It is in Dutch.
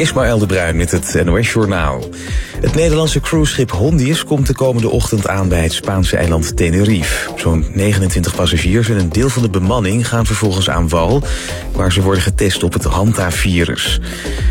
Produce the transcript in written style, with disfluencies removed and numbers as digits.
Ismaël de Bruin met het NOS Journaal. Het Nederlandse cruiseschip Hondius komt de komende ochtend aan bij het Spaanse eiland Tenerife. Zo'n 29 passagiers en een deel van de bemanning gaan vervolgens aan wal, waar ze worden getest op het Hanta-virus.